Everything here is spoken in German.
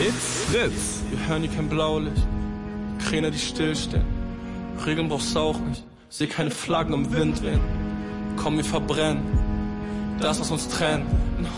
It's Fritz. Wir hören hier kein Blaulicht, Kräne, die stillstehen. Regeln brauchst auch nicht, seh keine Flaggen im Wind wehen. Komm, wir verbrennen das, was uns trennt.